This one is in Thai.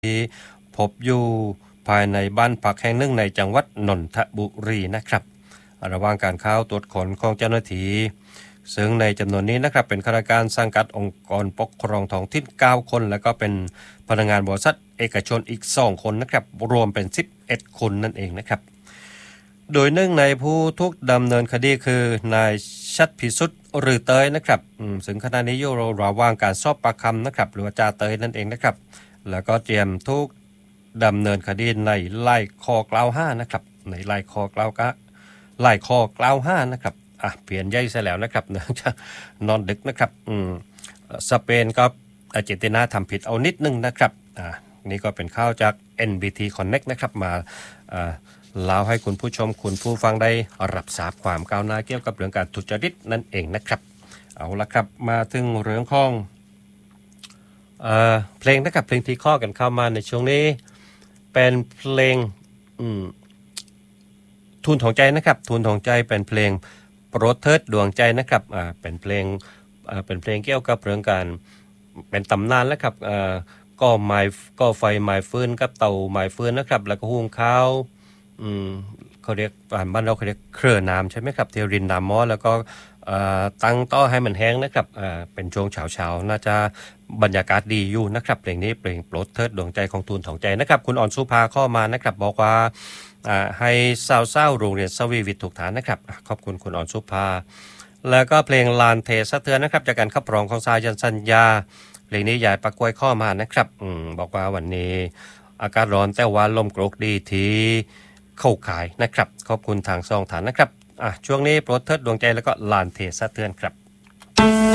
ที่พบอยู่ภายในบ้านพักแห่งหนึ่งในจังหวัดนนทบุรีนะครับระหว่างการเข้าตรวจค้นของเจ้าหน้าที่ซึ่งในจำนวนนี้นะครับเป็นข้าราชการสังกัดองค์กรปกครองท้องถิ่น9คนแล้วก็เป็นพนักงานบริษัทเอกชนอีก2คนนะครับรวมเป็น11คนนั่นเองนะครับโดยหนึ่งในผู้ถูกดำเนินคดีคือนายชัดพิสุทธิ์หรือเตยนะครับซึ่งขณะนี้อยู่ระหว่างการสอบปากคำนะครับหรือว่าจ่าเตยนั่นเองนะครับแล้วก็เตรียมถูกดำเนินคดีในไล่ข้อกล่าวหานะครับในไล่ข้อกล่าวหานะครับเปลี่ยนใหญ่ซะแล้วนะครับเนื่องจากนอนดึกนะครับสเปนก็อาร์เจนตินาทำผิดเอานิดนึงนะครับนี่ก็เป็นข่าวจาก NBT Connect นะครับมาเล่าให้คุณผู้ชมคุณผู้ฟังได้รับทราบความก้าวหน้าเกี่ยวกับเรื่องการทุจริตนั่นเองนะครับเอาละครับมาถึงเรื่องของเพลงนะครับเพลงที่ข้อกันเข้ามาในช่วงนี้เป็นเพลงทูลของใจนะครับทูลของใจเป็นเพลงโปรดเทิดดวงใจนะครับเป็นเพลงเกี่ยวกับเรื่องการเป็นตำนานแล้วครับก็ไฟไม้ฟืนกับเตาไม้ฟืนนะครับแล้วก็หุงข้าวเขาเรียกบ้านเราเขาเรียกเครือน้ำใช่ไหมครับเทรินน้ำมอแล้วก็ตั้งต้อให้มันแห้งนะครับเป็นช่วงเช้าๆน่าจะบรรยากาศดีอยู่นะครับเพลงนี้เพลงโปรดเทิดดวงใจของทูลของใจนะครับคุณอ่อนสุภาเข้ามานะครับบอกว่าให้เศร้าโรงเรียนสวีวิทย์ถูกฐานนะครับขอบคุณคุณอ่อนสุภาแล้วก็เพลงลานเทสะเทือนนะครับจากการขับร้องของสายันสัญญาเพลงนี้ยายปะกล้วยข้อมานะครับบอกว่าวันนี้อากาศร้อนแต่ว่าลมโกรกดีที่เข้าขายนะครับขอบคุณทางซองฐานนะครับช่วงนี้โปรดเทิดดวงใจแล้วก็ลานเทสะเทือนครับ